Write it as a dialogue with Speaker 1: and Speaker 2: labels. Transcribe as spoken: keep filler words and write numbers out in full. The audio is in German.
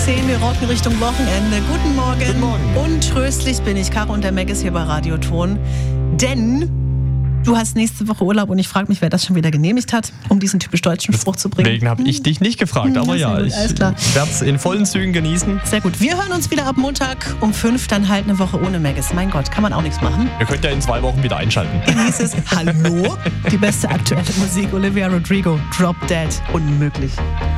Speaker 1: zehn, wir rocken Richtung Wochenende. Guten Morgen.
Speaker 2: Guten Morgen.
Speaker 1: Untröstlich bin ich, Caro und der Meg ist hier bei Radioton. Denn du hast nächste Woche Urlaub und ich frage mich, wer das schon wieder genehmigt hat, um diesen typisch deutschen Spruch zu bringen.
Speaker 2: Deswegen habe ich dich nicht gefragt,
Speaker 1: Hm,
Speaker 2: aber ja,
Speaker 1: gut,
Speaker 2: ich
Speaker 1: werde
Speaker 2: es in vollen Zügen genießen.
Speaker 1: Sehr gut. Wir hören uns wieder ab Montag um fünf, dann halt eine Woche ohne Megis. Mein Gott, kann man auch nichts machen.
Speaker 2: Ihr könnt ja in zwei Wochen wieder einschalten.
Speaker 1: Genieß es. Hallo? Die beste aktuelle Musik, Olivia Rodrigo, Drop Dead. Unmöglich.